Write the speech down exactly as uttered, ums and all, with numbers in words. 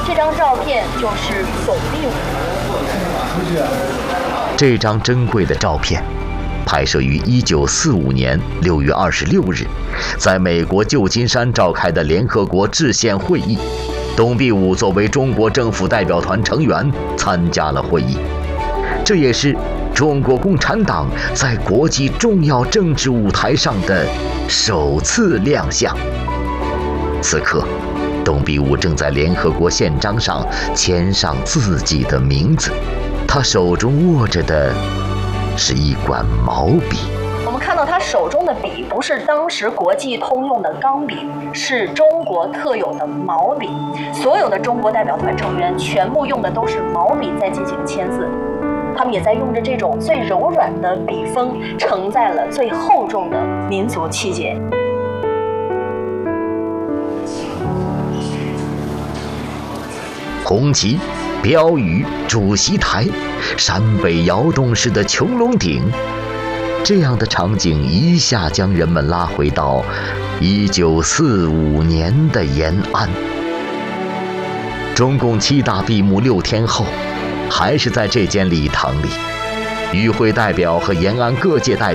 这张照片就是董必武。 这张珍贵的照片拍摄于一九四五年六月二十六日，在美国旧金山召开的联合国制宪会议，董必武作为中国政府代表团成员参加了会议，这也是中国共产党在国际重要政治舞台上的首次亮相。此刻，董必武正在联合国宪章上签上自己的名字，他手中握着的是一管毛笔。 我们看到他手中的笔不是当时国际通用的钢笔，是中国特有的毛笔。所有的中国代表团成员全部用的都是毛笔在进行签字，他们也在用着这种最柔软的笔锋，承载了最厚重的民族气节。 红旗、标语、主席台、山北摇动式的穹隆顶，这样的场景一下将人们拉回到一九四五年的延安。中共七大闭幕六天后，还是在这间礼堂里，与会代表和延安各界代表